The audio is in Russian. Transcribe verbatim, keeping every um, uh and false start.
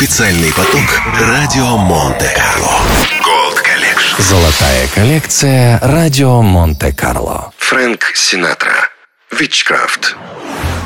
Специальный поток радио Монте-Карло. Gold Collection. Золотая коллекция радио Монте-Карло. Фрэнк Синатра. Witchcraft.